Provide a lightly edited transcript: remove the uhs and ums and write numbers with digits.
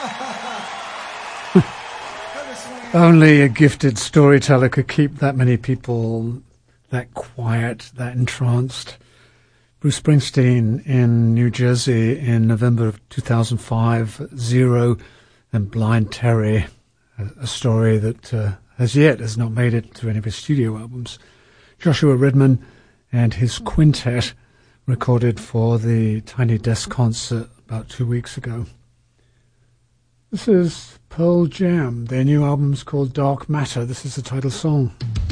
Only a gifted storyteller could keep that many people that quiet, that entranced. Bruce Springsteen in New Jersey in November of 2005, Zero and Blind Terry, a story that as yet has not made it to any of his studio albums. Joshua Redman and his quintet recorded for the Tiny Desk concert about 2 weeks ago. This is Pearl Jam. Their new album's called Dark Matter. This is the title song.